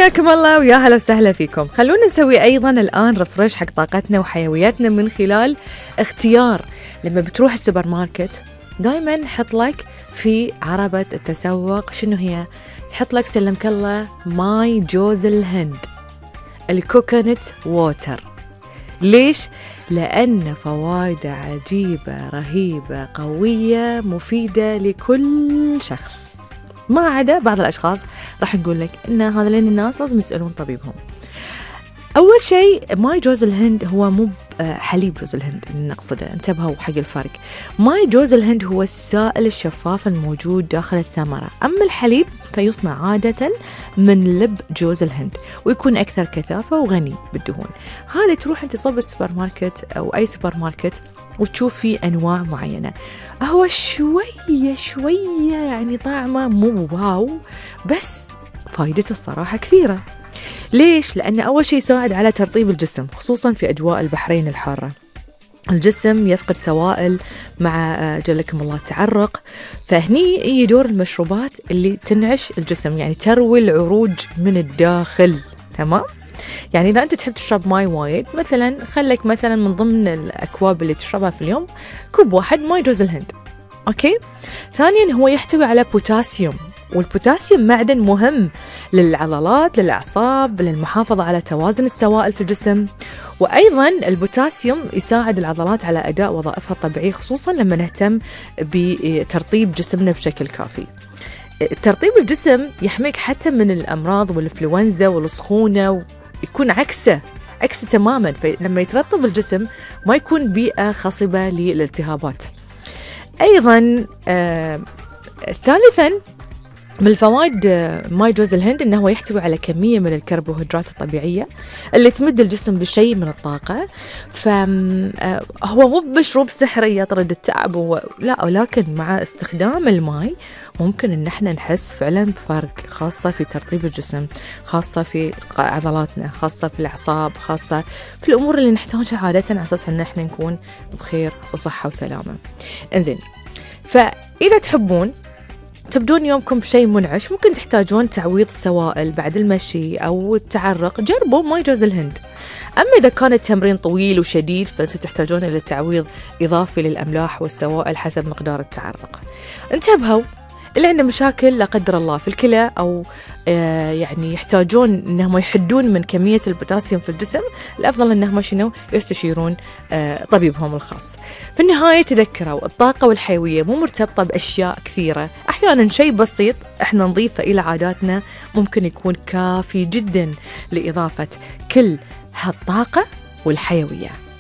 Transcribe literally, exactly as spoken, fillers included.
حياكم الله ويا هلا وسهلا فيكم. خلونا نسوي أيضا الآن رفرش حق طاقتنا وحيوياتنا من خلال اختيار. لما بتروح السوبر ماركت دايما حط لك في عربة التسوق شنو هي؟ تحط لك سلمك الله ماي جوز الهند الكوكونات ووتر. ليش؟ لأن فوائده عجيبة رهيبة قوية مفيدة لكل شخص، ما عدا بعض الأشخاص راح نقول لك إن هذا لأن الناس لازم يسألون طبيبهم. أول شيء ماي جوز الهند هو مو حليب جوز الهند اللي نقصده، انتبهوا حق الفرق. ماي جوز الهند هو السائل الشفاف الموجود داخل الثمرة، أما الحليب فيصنع عادة من لب جوز الهند ويكون أكثر كثافة وغني بالدهون. هذا تروح أنت صوب السوبر ماركت أو أي سوبر ماركت وتشوف فيه أنواع معينة، هو شوية شوية يعني طعمه مو واو، بس فايدته الصراحة كثيرة. ليش؟ لأن أول شيء يساعد على ترطيب الجسم خصوصا في أجواء البحرين الحارة. الجسم يفقد سوائل مع جلكم الله تعرق، فهني يجي دور المشروبات اللي تنعش الجسم، يعني تروي العروج من الداخل. تمام؟ يعني إذا أنت تحب تشرب ماي وايد مثلا خلك مثلا من ضمن الأكواب اللي تشربها في اليوم كوب واحد ماي جوز الهند. أوكي؟ ثانيا هو يحتوي على بوتاسيوم، والبوتاسيوم معدن مهم للعضلات للأعصاب للمحافظة على توازن السوائل في الجسم. وأيضا البوتاسيوم يساعد العضلات على أداء وظائفها الطبيعية خصوصا لما نهتم بترطيب جسمنا بشكل كافي. ترطيب الجسم يحميك حتى من الأمراض والإنفلونزا والسخونة، يكون عكسه عكسه تماما، فلما يترطب الجسم ما يكون بيئة خصبة للالتهابات. أيضا آه ثالثا من الفوائد ماي جوز الهند أنه يحتوي على كمية من الكربوهيدرات الطبيعية اللي تمد الجسم بشيء من الطاقة، فهو مو مشروب سحري يطرد التعب و... لا، ولكن مع استخدام الماي ممكن أن احنا نحس فعلا بفرق، خاصة في ترطيب الجسم، خاصة في عضلاتنا، خاصة في الأعصاب، خاصة في الأمور اللي نحتاجها عادة على أساس أن احنا نكون بخير وصحة وسلامة. انزين، فإذا تحبون تبدون يومكم بشيء منعش ممكن تحتاجون تعويض سوائل بعد المشي أو التعرق، جربوا ماي جوز الهند. أما إذا كان التمرين طويل وشديد فأنتم تحتاجون إلى تعويض إضافي للأملاح والسوائل حسب مقدار التعرق. انتبهوا، اللي عنده مشاكل لا قدر الله في الكلى أو آه يعني يحتاجون إنهم يحدون من كمية البوتاسيوم في الجسم، الأفضل إنهم شنو يستشيرون آه طبيبهم الخاص. في النهاية تذكروا الطاقة والحيوية مو مرتبطة بأشياء كثيرة، أحيانا شيء بسيط إحنا نضيفه إلى عاداتنا ممكن يكون كافي جدا لإضافة كل هالطاقة والحيوية.